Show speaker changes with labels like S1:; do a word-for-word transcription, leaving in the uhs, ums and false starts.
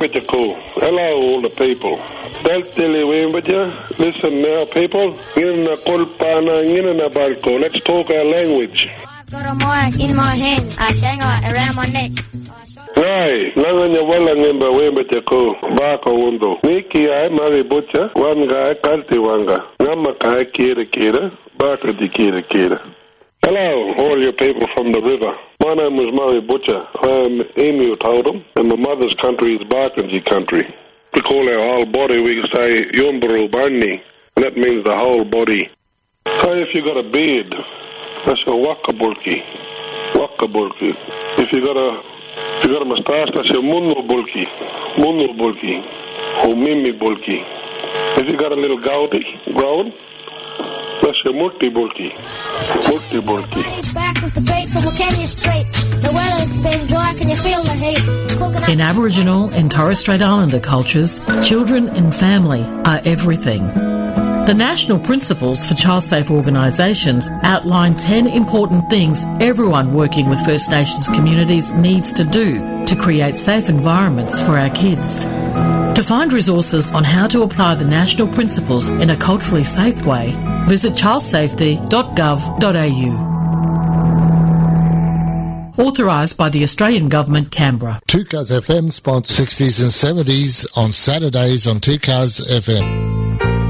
S1: Wembaja ko. Hello, all the people. Daltili Wembaja. Listen now, people. Ngina kolpana, ngina na barko. Let's talk our language.
S2: I've got a mic in my hand, a shanga around my neck.
S1: Right, nanganya wala ngimba Wembaja ko. Bako wundo. Niki ay mari bucha. Wanga kalti wanga. Ngama kai kira kira. Bako di kira kira. Hello, all you people from the river. My name is Murray Butcher. I am Emu Totem, and my mother's country is Barkindji country. We call our whole body, we say Yumburu Barni, and that means the whole body. So if you got a beard, that's your Wakabulki. Wakabulki. If you got a if you got a moustache, that's your Munu Bulki. Munu Bulki. Or Mimi Bulki. If you got a little gouty, ground, that's your multi-bulky. Multi-bulky.
S3: In Aboriginal and Torres Strait Islander cultures, children and family are everything. The National Principles for Child Safe Organisations outline ten important things everyone working with First Nations communities needs to do to create safe environments for our kids. To find resources on how to apply the national principles in a culturally safe way, visit child safety dot gov dot a u. Authorised by the Australian Government, Canberra.
S4: two Cars F M sponsors sixties and seventies on Saturdays on two Cars F M.